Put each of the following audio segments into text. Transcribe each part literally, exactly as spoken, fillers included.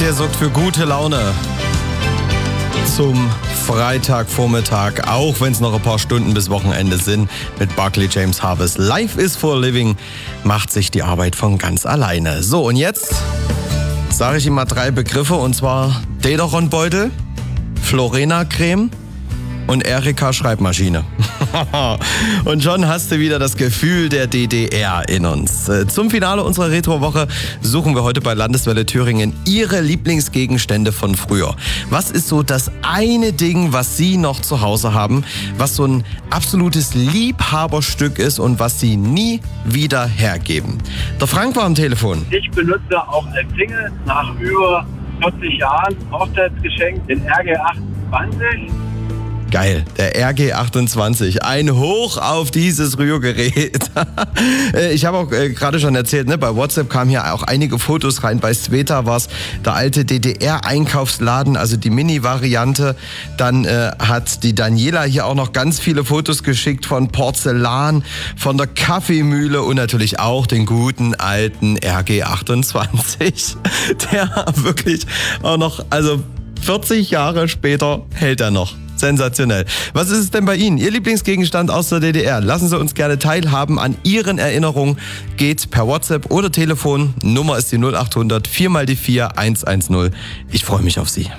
der sorgt für gute Laune zum Freitagvormittag, auch wenn es noch ein paar Stunden bis Wochenende sind, mit Barclay James Harvest. Life is for living, macht sich die Arbeit von ganz alleine. So, und jetzt sage ich Ihnen mal drei Begriffe, und zwar Dederon-Beutel, Florena-Creme und Erika-Schreibmaschine. Und schon hast du wieder das Gefühl der D D R in uns. Zum Finale unserer Retro-Woche suchen wir heute bei Landeswelle Thüringen Ihre Lieblingsgegenstände von früher. Was ist so das eine Ding, was Sie noch zu Hause haben, was so ein absolutes Liebhaberstück ist und was Sie nie wieder hergeben? Der Frank war am Telefon. Ich benutze auch als Single nach über vierzig Jahren Hochzeitsgeschenk den R G achtundzwanzig. Geil, der R G achtundzwanzig. Ein Hoch auf dieses Rührgerät. Ich habe auch äh, gerade schon erzählt, ne, bei WhatsApp kamen hier auch einige Fotos rein. Bei Sveta war es der alte D D R-Einkaufsladen, also die Mini-Variante. Dann äh, hat die Daniela hier auch noch ganz viele Fotos geschickt von Porzellan, von der Kaffeemühle und natürlich auch den guten alten R G achtundzwanzig. Der wirklich auch noch, also vierzig Jahre später hält er noch. Sensationell. Was ist es denn bei Ihnen? Ihr Lieblingsgegenstand aus der D D R? Lassen Sie uns gerne teilhaben an Ihren Erinnerungen. Geht per WhatsApp oder Telefon. Nummer ist die null acht hundert vier mal die vier eins eins null. Ich freue mich auf Sie.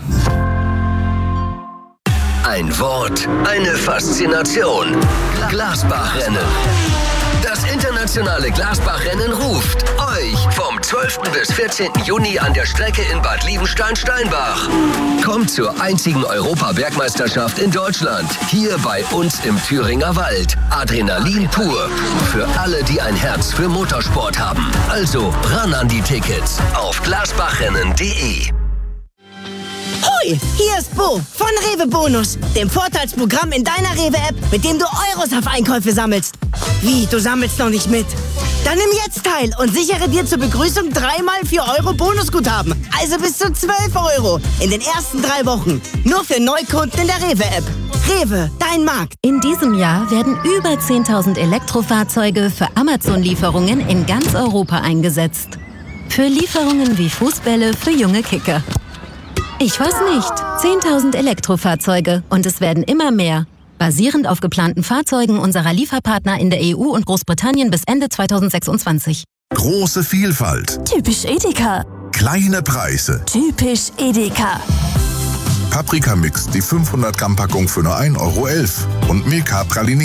Ein Wort, eine Faszination. Glasbachrennen. Das internationale Glasbachrennen ruft euch vom zwölften bis vierzehnten Juni an der Strecke in Bad Liebenstein-Steinbach. Kommt zur einzigen Europa-Bergmeisterschaft in Deutschland. Hier bei uns im Thüringer Wald. Adrenalin pur. Für alle, die ein Herz für Motorsport haben. Also ran an die Tickets auf glasbachrennen punkt de. Hoi, hier ist Bo von Rewe Bonus, dem Vorteilsprogramm in deiner Rewe-App, mit dem du Euros auf Einkäufe sammelst. Wie, du sammelst noch nicht mit? Dann nimm jetzt teil und sichere dir zur Begrüßung dreimal vier Euro Bonusguthaben. Also bis zu zwölf Euro in den ersten drei Wochen. Nur für Neukunden in der Rewe-App. Rewe, dein Markt. In diesem Jahr werden über zehntausend Elektrofahrzeuge für Amazon-Lieferungen in ganz Europa eingesetzt. Für Lieferungen wie Fußbälle für junge Kicker. Ich weiß nicht. zehntausend Elektrofahrzeuge und es werden immer mehr. Basierend auf geplanten Fahrzeugen unserer Lieferpartner in der E U und Großbritannien bis Ende zweitausendsechsundzwanzig. Große Vielfalt. Typisch Edeka. Kleine Preise. Typisch Edeka. Paprika-Mix, die fünfhundert Gramm Packung für nur ein Euro elf. Und Milka Pralinen.